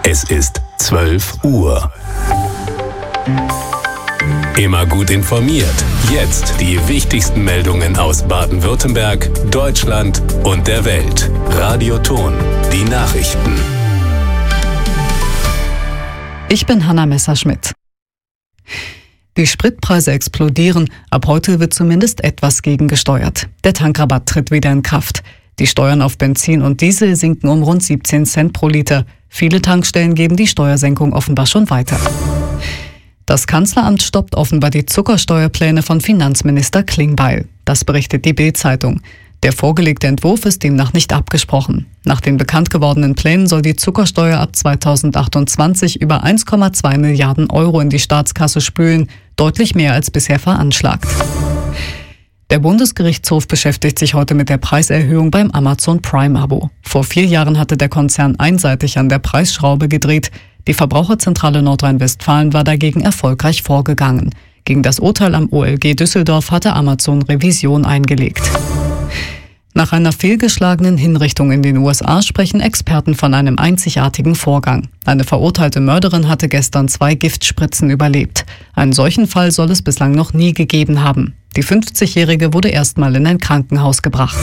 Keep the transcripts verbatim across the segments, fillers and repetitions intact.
Es ist zwölf Uhr. Immer gut informiert. Jetzt die wichtigsten Meldungen aus Baden-Württemberg, Deutschland und der Welt. Radio Ton, die Nachrichten. Ich bin Hanna Messerschmidt. Die Spritpreise explodieren. Ab heute wird zumindest etwas gegengesteuert. Der Tankrabatt tritt wieder in Kraft. Die Steuern auf Benzin und Diesel sinken um rund siebzehn Cent pro Liter. Viele Tankstellen geben die Steuersenkung offenbar schon weiter. Das Kanzleramt stoppt offenbar die Zuckersteuerpläne von Finanzminister Klingbeil. Das berichtet die Bild-Zeitung. Der vorgelegte Entwurf ist demnach nicht abgesprochen. Nach den bekannt gewordenen Plänen soll die Zuckersteuer ab zweitausendachtundzwanzig über eins Komma zwei Milliarden Euro in die Staatskasse spülen, deutlich mehr als bisher veranschlagt. Der Bundesgerichtshof beschäftigt sich heute mit der Preiserhöhung beim Amazon Prime-Abo. Vor vier Jahren hatte der Konzern einseitig an der Preisschraube gedreht. Die Verbraucherzentrale Nordrhein-Westfalen war dagegen erfolgreich vorgegangen. Gegen das Urteil am O L G Düsseldorf hatte Amazon Revision eingelegt. Nach einer fehlgeschlagenen Hinrichtung in den U S A sprechen Experten von einem einzigartigen Vorgang. Eine verurteilte Mörderin hatte gestern zwei Giftspritzen überlebt. Einen solchen Fall soll es bislang noch nie gegeben haben. Die fünfzigjährige wurde erstmal in ein Krankenhaus gebracht.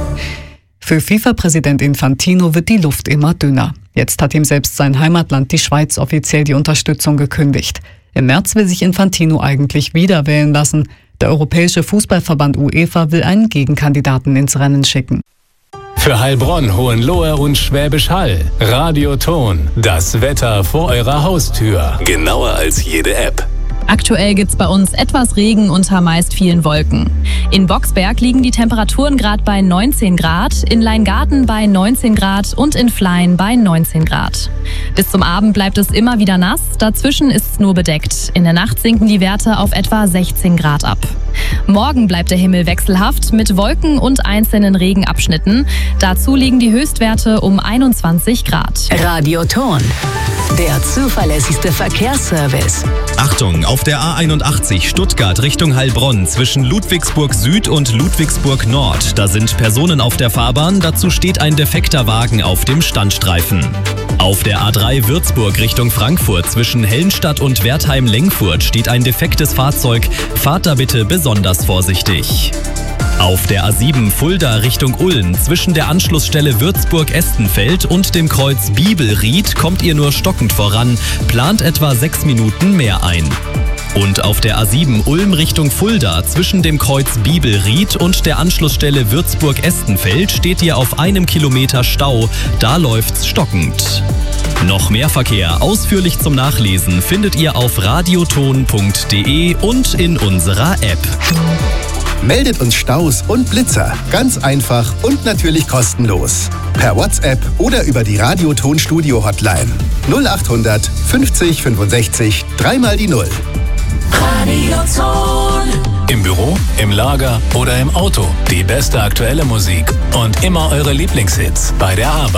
Für FIFA-Präsident Infantino wird die Luft immer dünner. Jetzt hat ihm selbst sein Heimatland, die Schweiz, offiziell die Unterstützung gekündigt. Im März will sich Infantino eigentlich wieder wählen lassen. Der Europäische Fußballverband UEFA will einen Gegenkandidaten ins Rennen schicken. Für Heilbronn, Hohenlohe und Schwäbisch Hall. Radio Ton, das Wetter vor eurer Haustür. Genauer als jede App. Aktuell gibt's bei uns etwas Regen unter meist vielen Wolken. In Boxberg liegen die Temperaturen gerade bei neunzehn Grad, in Leingarten bei neunzehn Grad und in Flein bei neunzehn Grad. Bis zum Abend bleibt es immer wieder nass, dazwischen ist es nur bedeckt. In der Nacht sinken die Werte auf etwa sechzehn Grad ab. Morgen bleibt der Himmel wechselhaft mit Wolken und einzelnen Regenabschnitten. Dazu liegen die Höchstwerte um einundzwanzig Grad. Radio Ton, der zuverlässigste Verkehrsservice. Achtung, auf der A einundachtzig Stuttgart Richtung Heilbronn zwischen Ludwigsburg Süd und Ludwigsburg Nord. Da sind Personen auf der Fahrbahn, dazu steht ein defekter Wagen auf dem Standstreifen. Auf der A drei Würzburg Richtung Frankfurt zwischen Hellenstadt und Wertheim-Lengfurt steht ein defektes Fahrzeug. Fahrt da bitte besonders vorsichtig. Auf der A sieben Fulda Richtung Ulm zwischen der Anschlussstelle Würzburg-Estenfeld und dem Kreuz Bibelried kommt ihr nur stockend voran, plant etwa sechs Minuten mehr ein. Und auf der A sieben Ulm Richtung Fulda zwischen dem Kreuz Bibelried und der Anschlussstelle Würzburg-Estenfeld steht ihr auf einem Kilometer Stau, da läuft's stockend. Noch mehr Verkehr ausführlich zum Nachlesen findet ihr auf radioton punkt de und in unserer App. Meldet uns Staus und Blitzer. Ganz einfach und natürlich kostenlos. Per WhatsApp oder über die Radio-Ton Studio Hotline. null achthundert fünfzig fünfundsechzig dreimal die Null. Radio Ton. Im Büro, im Lager oder im Auto. Die beste aktuelle Musik und immer eure Lieblingshits bei der Arbeit.